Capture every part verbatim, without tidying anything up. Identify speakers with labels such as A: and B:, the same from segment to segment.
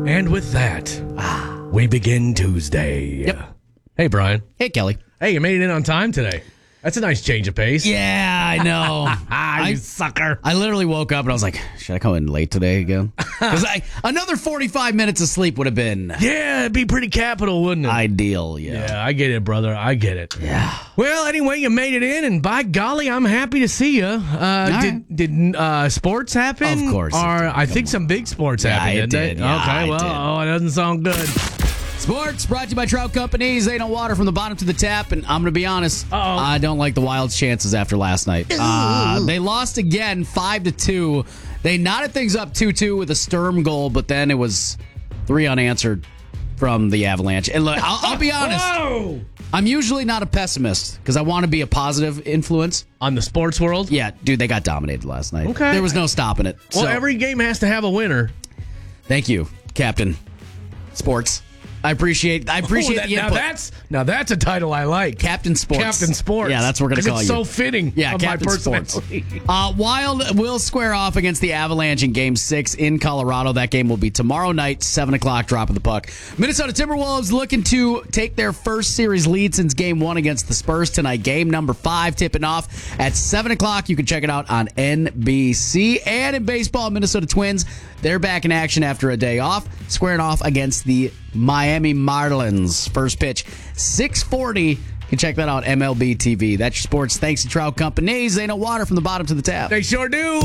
A: And with that, ah. we begin Tuesday.
B: Yep.
A: Hey, Brian.
B: Hey, Kelly.
A: Hey, you made it in on time today. That's a nice change of pace.
B: Yeah, I know.
A: Ah, you
B: I,
A: sucker.
B: I literally woke up and I was like, should I come in late today again? Because another forty-five minutes of sleep would have been
A: Yeah, it'd be pretty capital, wouldn't it?
B: ideal. Yeah.
A: Yeah, I get it, brother. I get it.
B: Yeah.
A: Well, anyway, you made it in, and by golly, I'm happy to see you. Uh,
B: All
A: did
B: right.
A: did uh, sports happen?
B: Of course it
A: Or
B: did.
A: I think some big sports
B: Yeah,
A: happened,
B: it
A: didn't
B: did.
A: they?
B: Yeah,
A: okay,
B: it
A: well,
B: did.
A: oh, it doesn't sound good.
B: Sports brought to you by Trout Companies. They know water from the bottom to the tap, and I'm going to be honest,
A: Uh-oh.
B: I don't like the Wild's chances after last night. Uh, they lost again, five to two. They knotted things up two two with a Sturm goal, but then it was three unanswered from the Avalanche. And look, I'll, I'll be honest,
A: Whoa!
B: I'm usually not a pessimist because I want to be a positive influence.
A: On the sports world?
B: Yeah, dude, they got dominated last night.
A: Okay.
B: There was no stopping it.
A: Well,
B: So,
A: every game has to have a winner.
B: thank you, Captain Sports. I appreciate I appreciate
A: Oh, that-
B: the
A: now
B: input.
A: that's now that's a title I like.
B: Captain Sports.
A: Captain Sports.
B: Yeah, that's what we're going to
A: 'Cause
B: call
A: it's
B: you.
A: so fitting
B: Yeah,
A: of
B: Captain
A: my
B: Sports.
A: personality.
B: Uh, Wild will square off against the Avalanche in Game Six in Colorado. That game will be tomorrow night, seven o'clock. Drop of the puck. Minnesota Timberwolves looking to take their first series lead since Game One against the Spurs tonight. Game number five tipping off at seven o'clock. You can check it out on N B C. And in baseball, Minnesota Twins, they're back in action after a day off, squaring off against the Miami Marlins. First pitch, six forty. You can check that out, M L B T V. That's your sports. Thanks to Trout Companies. They know water from the bottom to the tap.
A: They sure do.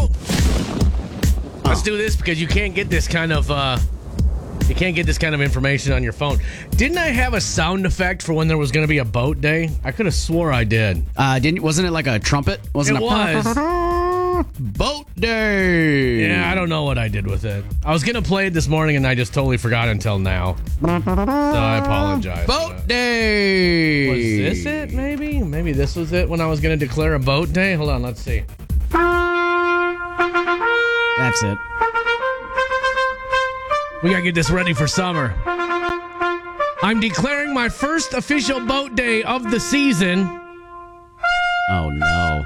A: Let's do this because you can't get this kind of uh, you can't get this kind of information on your phone. Didn't I have a sound effect for when there was going to be a boat day? I could have swore I did.
B: Uh, didn't wasn't it like a trumpet? Wasn't
A: It
B: a
A: was.
B: boat day?
A: Yeah, I don't know what I did with it. I was going to play it this morning and I just totally forgot until now. So I apologize.
B: Boat day.
A: Was this it, maybe? Maybe this was it when I was going to declare a boat day? Hold on, let's see.
B: That's it.
A: We got to get this ready for summer. I'm declaring my first official boat day of the season.
B: Oh no.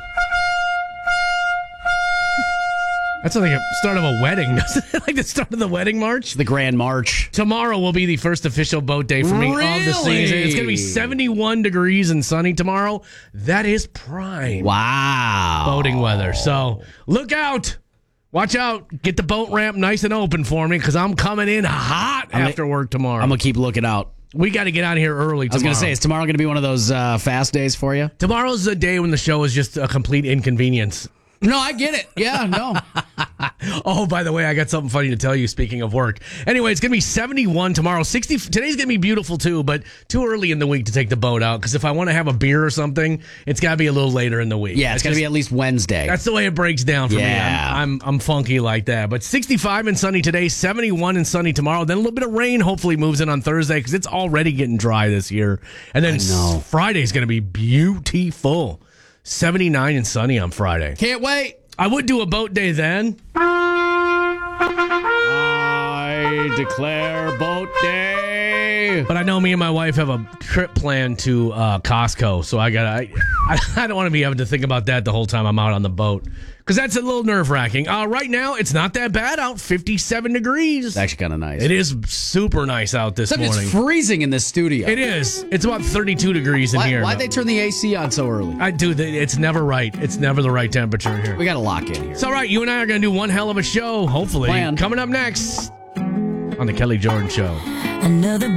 A: That's like the start of a wedding, doesn't it? Like the start of the wedding march?
B: The Grand March.
A: Tomorrow will be the first official boat day for me of the
B: Really?
A: season. It's going to be seventy-one degrees and sunny tomorrow. That is prime
B: Wow.
A: boating weather. So look out. Watch out. Get the boat ramp nice and open for me because I'm coming in hot
B: I'm
A: after
B: gonna-
A: work tomorrow.
B: I'm gonna keep looking out.
A: we got to get out of here early tomorrow.
B: I was gonna say, is tomorrow gonna be one of those uh, fast days for you?
A: Tomorrow's the day when the show is just a complete inconvenience.
B: No, I get it. Yeah, no.
A: Oh, by the way, I got something funny to tell you, speaking of work. Anyway, it's going to be seventy-one tomorrow. sixty Today's going to be beautiful, too, but too early in the week to take the boat out, because if I want to have a beer or something, it's got to be a little later in the week.
B: Yeah, it's,
A: It's
B: gonna
A: just-
B: be at least Wednesday.
A: That's the way it breaks down for
B: Yeah.
A: me. I'm, I'm I'm funky like that. But sixty-five and sunny today, seventy-one and sunny tomorrow. Then a little bit of rain hopefully moves in on Thursday, because it's already getting dry this year. And then
B: I know.
A: s- Friday's going to be beautiful. seventy-nine and sunny on Friday.
B: Can't wait.
A: I would do a boat day then.
B: I declare boat day.
A: But I know me and my wife have a trip planned to uh, Costco, so I got I, I I don't want to be having to think about that the whole time I'm out on the boat, because that's a little nerve wracking. Uh, right now, it's not that bad out, fifty-seven degrees.
B: It's actually kind of nice.
A: It is super nice out this
B: Except
A: morning.
B: it's freezing in this studio.
A: It is. It's about thirty-two degrees in
B: Why,
A: here.
B: why'd they turn the A C on so early?
A: I do. It's never right. It's never the right temperature in here.
B: We got to lock in here.
A: It's all right. You and I are going to do one hell of a show, hopefully.
B: Plan.
A: Coming up next on the Kelly Jordan Show.
C: Another